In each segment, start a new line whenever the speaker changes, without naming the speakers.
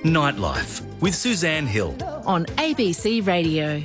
Nightlife with Suzanne Hill.
On ABC Radio.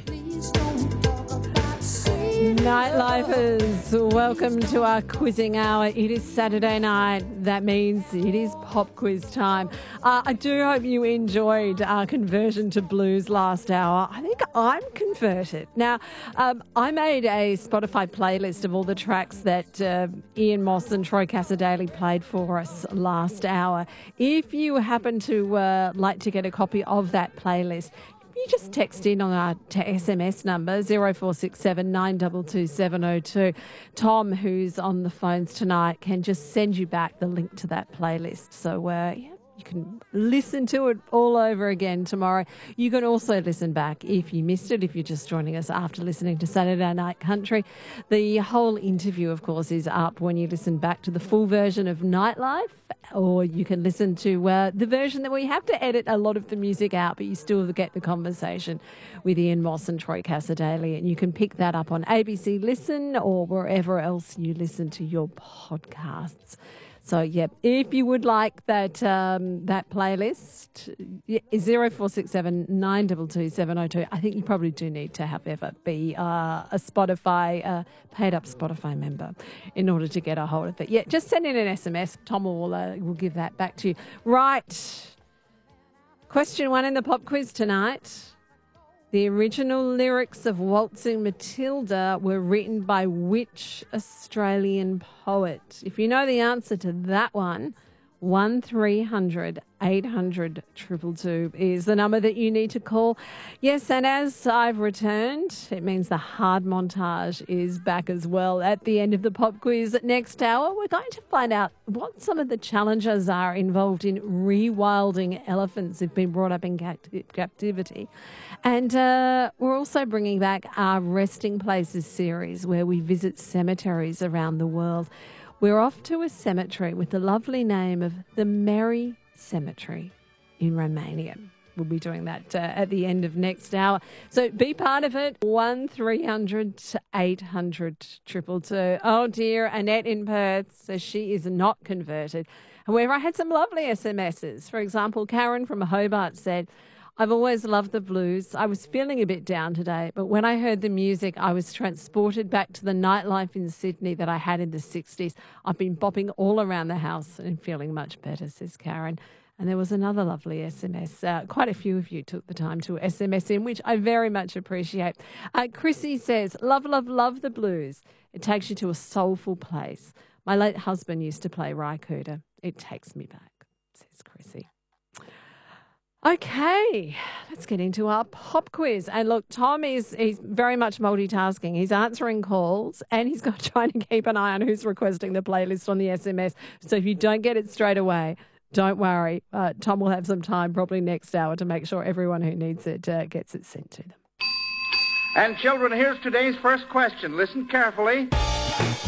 Nightlighters, welcome to our quizzing hour. It is Saturday night. That means it is pop quiz time. I do hope you enjoyed our conversion to blues last hour. I think I'm converted. Now, I made a Spotify playlist of all the tracks that Ian Moss and Troy Cassar-Daley played for us last hour. If you happen to like to get a copy of that playlist, you just text in on our SMS number 0467 922 702. Tom, who's on the phones tonight, can just send you back the link to that playlist. So, you can listen to it all over again tomorrow. You can also listen back if you missed it, if you're just joining us after listening to Saturday Night Country. The whole interview, of course, is up when you listen back to the full version of Nightlife, or you can listen to the version that we have to edit a lot of the music out, but you still get the conversation with Ian Moss and Troy Cassar-Daley, and you can pick that up on ABC Listen or wherever else you listen to your podcasts. So, if you would like that playlist, 0467 922 702. I think you probably do need to be a Spotify, paid-up Spotify member in order to get a hold of it. Just send in an SMS. Tom will give that back to you. Right. Question 1 in the pop quiz tonight. The original lyrics of Waltzing Matilda were written by which Australian poet? If you know the answer to that one, 1300 800 222 is the number that you need to call. Yes, and as I've returned, it means the hard montage is back as well. At the end of the pop quiz next hour, we're going to find out what some of the challenges are involved in rewilding elephants who've been brought up in captivity. And we're also bringing back our Resting Places series where we visit cemeteries around the world. We're off to a cemetery with the lovely name of the Merry Cemetery in Romania. We'll be doing that at the end of next hour. So be part of it. 1300 800 222. Oh dear, Annette in Perth says she is not converted. However, I had some lovely SMSs. For example, Karen from Hobart said, I've always loved the blues. I was feeling a bit down today, but when I heard the music, I was transported back to the nightlife in Sydney that I had in the 60s. I've been bopping all around the house and feeling much better, says Karen. And there was another lovely SMS. Quite a few of you took the time to SMS in, which I very much appreciate. Chrissy says, love, love, love the blues. It takes you to a soulful place. My late husband used to play Ry Cooder. It takes me back, says Chrissy. Okay, let's get into our pop quiz. And look, Tom he's very much multitasking. He's answering calls and he's trying to keep an eye on who's requesting the playlist on the SMS. So if you don't get it straight away, don't worry. Tom will have some time probably next hour to make sure everyone who needs it gets it sent to them.
And children, here's today's first question. Listen carefully.